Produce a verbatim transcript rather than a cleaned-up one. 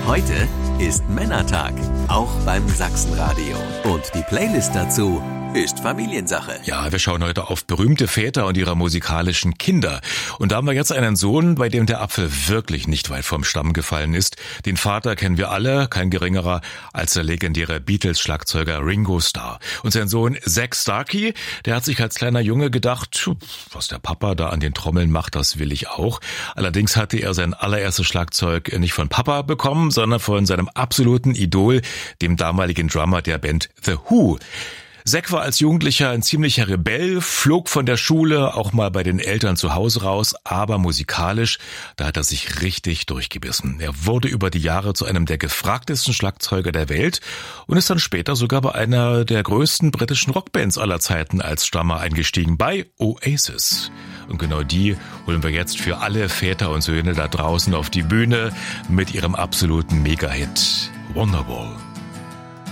Heute ist Männertag, auch beim Sachsenradio. Und die Playlist dazu ist Familiensache. Ja, wir schauen heute auf berühmte Väter und ihre musikalischen Kinder. Und da haben wir jetzt einen Sohn, bei dem der Apfel wirklich nicht weit vom Stamm gefallen ist. Den Vater kennen wir alle, kein geringerer als der legendäre Beatles-Schlagzeuger Ringo Starr. Und sein Sohn Zak Starkey, der hat sich als kleiner Junge gedacht, was der Papa da an den Trommeln macht, das will ich auch. Allerdings hatte er sein allererstes Schlagzeug nicht von Papa bekommen, sondern von seinem absoluten Idol, dem damaligen Drummer der Band The Who. Zak war als Jugendlicher ein ziemlicher Rebell, flog von der Schule, auch mal bei den Eltern zu Hause raus, aber musikalisch, da hat er sich richtig durchgebissen. Er wurde über die Jahre zu einem der gefragtesten Schlagzeuger der Welt und ist dann später sogar bei einer der größten britischen Rockbands aller Zeiten als Drummer eingestiegen, bei Oasis. Und genau die holen wir jetzt für alle Väter und Söhne da draußen auf die Bühne mit ihrem absoluten Mega-Hit Wonderwall.